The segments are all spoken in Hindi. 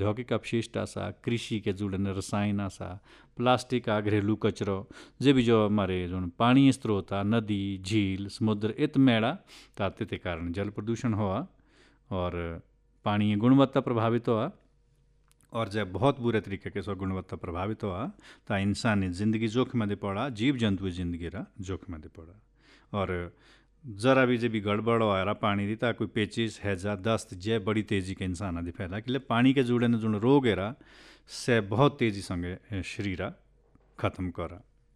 औद्योगिक अपशिष्ट आसा, कृषि के जुड़न रसायन आसा, प्लास्टिक आ घरेलू कचरो, जे भी जो हमारे जो पानी स्रोत आ, नदी, झील, समुद्र इत मेड़ा ता ते कारण जल प्रदूषण हुआ और पानी की गुणवत्ता प्रभावित हुआ। और जब बहुत बुरे तरीके के सो गुणवत्ता प्रभावित हुआ तो इंसानी जिंदगी जोखिम दे पड़ा, जीव जंतु जिंदगी रा जोखिम दे पड़ा। और जरा भी जब भी गड़बड़ हो पानी दी ता कोई पेचिस हैजा दस्त जय बड़ी तेजी के इंसान दी फैला कि पानी के जुड़े जो रोग है से बहुत तेजी संगे शरीर खत्म करा।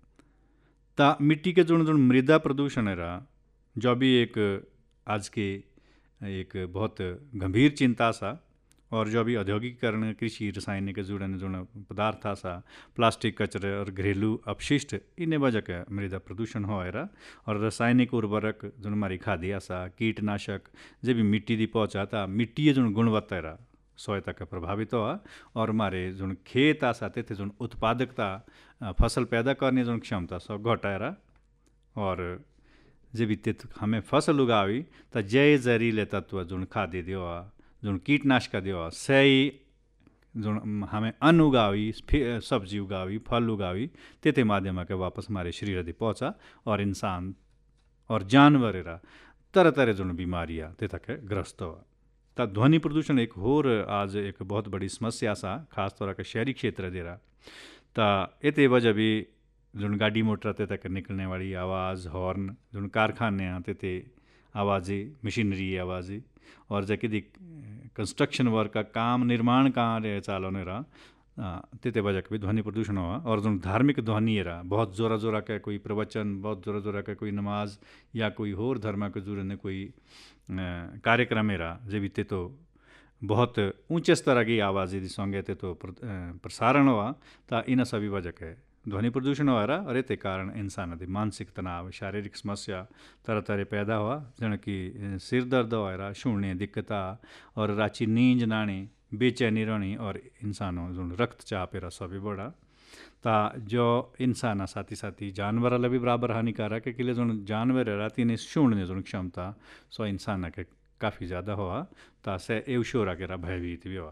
ता मिट्टी के जो मृदा प्रदूषण है जो भी एक आज के एक बहुत गंभीर चिंता सा, और जो अभी औद्योगिकरण कृषि रासायनिक जुड़न जो पदार्थ सा, प्लास्टिक कचरे और घरेलू अपशिष्ट इन वजह के मृदा प्रदूषण हो रहा। और रासायनिक उर्वरक जो हमारी खादी आसा, कीटनाशक जब भी मिट्टी दी पहुँचा था मिट्टी जो गुणवत्ता रहा सहायता का प्रभावित हुआ। और हमारे जो खेत आसा ते जो उत्पादकता फसल पैदा करने जो क्षमता सब घटा रहा। और जब भी हमें फसल उगावी तो जय जहरीले तत्व जो खादी दियो जो कीटनाशक दियो सही जो हमें अन्न उगावी, सब्जी उगावी, फल उगावी ते माध्यम के वापस हमारे शरीर दी पहुँचा। और इंसान और जानवर रा तरह तरह जो बीमारियाँ ते तक ग्रस्त हुआ। तो ध्वनि प्रदूषण एक होर आज एक बहुत बड़ी समस्या सा, खास तौर के शहरी क्षेत्र दे रहा। तो इतने वजह भी जो गाड़ी मोटर ते तक निकलने वाली आवाज़, हॉर्न, जो कारखाने आते थे आवाज़ें, मशीनरी आवाज़ें, और जैसे कि कंस्ट्रक्शन वर्क का काम, निर्माण कार्य चालने रहा ते वजह भी ध्वनि प्रदूषण हुआ। और जो धार्मिक ध्वनि रहा बहुत जोरा जोरा का कोई प्रवचन, बहुत जोरा जोरा का कोई नमाज या कोई होर धर्म के जुड़ने कोई कार्यक्रम रहा जब भी तो बहुत ऊंचे स्तर की आवाज़ यदि संगे तो प्रसारण हुआ तो इन सभी वजह के ध्वनि प्रदूषण हो रहा। और ये कारण इंसान की मानसिक तनाव, शारीरिक समस्या तरह तरह पैदा हुआ, जन कि सिर दर्द हो रहा, सुनने दिक्कत और राची नींद नानी, बेचैनी रहनी, और इंसानों जो रक्तचाप रहा सभी बढ़ा। ता जो इंसान साथी साथी जानवर भी बराबर हानिकारक है कि जो जानवर रहा तीन सुनने जो क्षमता सो इंसान के काफ़ी ज़्यादा हुआ। ता से एवशोरा के रहा भयभीत भी हुआ।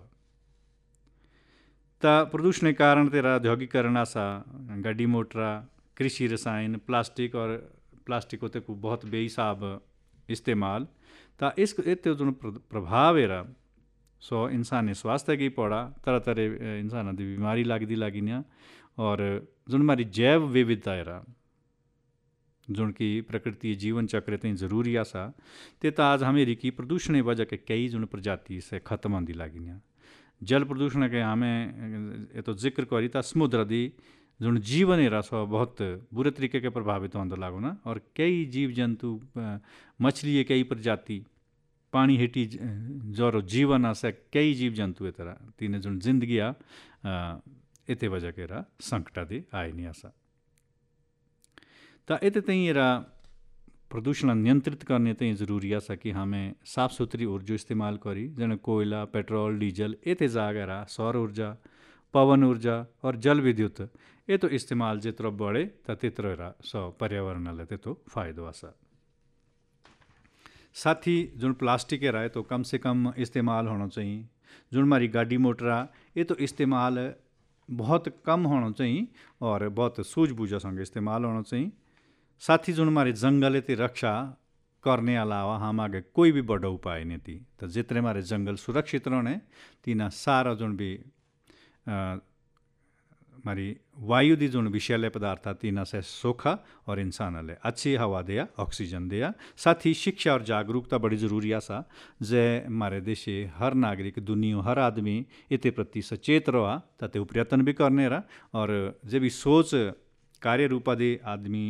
ता प्रदूषण के कारण तेरा औद्योगिकरण आसा, गाड़ी मोटरा, कृषि रसायन, प्लास्टिक और प्लास्टिक होते को बहुत बेहिसाब इस्तेमाल ता इस जो प्रभाव है सो इंसानी स्वास्थ्य की पड़ा, तरह तरह इंसान की बीमारी लागदी ना। और जो हमारी जैव विविधता है जो कि प्रकृति जीवन चक्र इतनी जरूरी आसा ते आज हमें की प्रदूषण वजह के कई जो प्रजाति से खत्म आंदी लागिना। जल प्रदूषण के हमें ये तो जिक्र करी था, समुद्र दी जो जीवन है सो बहुत बुरे तरीके के प्रभावित होने लागो ना। और कई जीव जंतु, मछली कई प्रजाति, पानी हेठी जो जीवन आसा कई जीव जंतु तरह तीन जो जिंदगी इतने वजह के रहा संकट दे आए नहीं आसा। तो इतने तई प्रदूषण नियंत्रित करने तई जरूरी आसा कि हमें साफ सुथरी ऊर्जा इस्तेमाल करी, जन कोयला, पेट्रोल, डीजल इतने जागर सौर ऊर्जा, पवन ऊर्जा और जल विद्युत ये तो इस्तेमाल जितरो बढ़े तो तितरो सो पर्यावरण ते तो फायदो आसा। साथ ही जो प्लास्टिक है तो कम से कम इस्तेमाल होना चाहिए। जो हमारी गाड़ी मोटर ये तो इस्तेमाल बहुत कम होना चाहिए और बहुत सूझबूझ संग इस्तेमाल होना चाहिए। साथ ही जो हमारे जंगल ते रक्षा करने अलावा हम आगे कोई भी बड़ा उपाय नहीं थी। तो जितने हमारे जंगल सुरक्षित रहने तीना सारा जो भी हमारी वायु दी जो विषैले पदार्थ तीना से सोखा और इंसान ले अच्छी हवा दिया, ऑक्सीजन दिया। साथ ही शिक्षा और जागरूकता बड़ी जरूरी आसा जे हमारे देशे हर नागरिक, दुनिया हर आदमी इतने प्रति सचेत रहा ताते प्रयत्न भी करने रहा। और जब भी सोच कार्य रूपा दे आदमी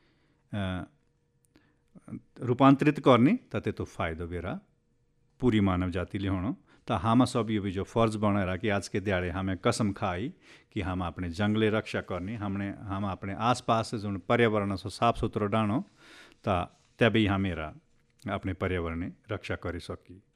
रूपांतरित करने ताते तो फायदा भी रहा पूरी मानव जाति ले होना। तो हम सब ये भी जो फर्ज बना रहा कि आज के दिहाड़े हमें कसम खाई कि हम अपने जंगले रक्षा करनी, हम अपने आसपास जो पर्यावरण सो साफ सुथरा डानो तभी हमें अपने पर्यावरण रक्षा कर सकी।